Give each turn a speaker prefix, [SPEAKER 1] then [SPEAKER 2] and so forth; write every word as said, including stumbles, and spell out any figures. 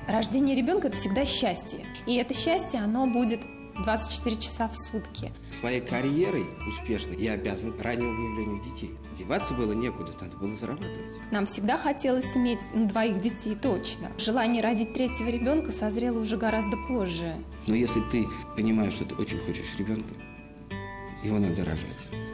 [SPEAKER 1] Рождение ребенка – это всегда счастье. И это счастье, оно будет двадцать четыре часа в сутки.
[SPEAKER 2] Своей карьерой успешной я обязан раннему выявлению детей. Деваться было некуда, надо было зарабатывать.
[SPEAKER 1] Нам всегда хотелось иметь ну, двоих детей, точно. Желание родить третьего ребенка созрело уже гораздо позже.
[SPEAKER 2] Но если ты понимаешь, что ты очень хочешь ребенка, его надо рожать.